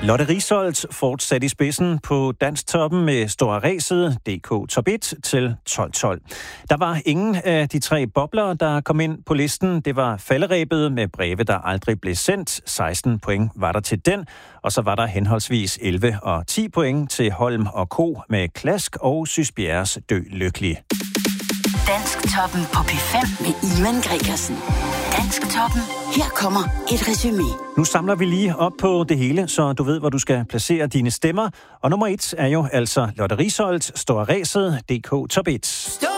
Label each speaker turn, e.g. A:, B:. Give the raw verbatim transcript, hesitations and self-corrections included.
A: Lotte Risholdt fortsatte i spidsen på Dansktoppen med Store Ræset, D K Top et til tolv tolv. Der var ingen af de tre bobler, der kom ind på listen. Det var falderæbet med breve, der aldrig blev sendt. seksten point var der til den. Og så var der henholdsvis elleve og ti point til Holm og Ko med Klask og Sysbjerres Dø Lykkelig.
B: Dansktoppen på P fem med Ivan Gregersen. Dansktoppen. Her kommer et resumé.
A: Nu samler vi lige op på det hele, så du ved, hvor du skal placere dine stemmer. Og nummer et er jo altså Lotte Risholdt, Store Ræset, D K Top et.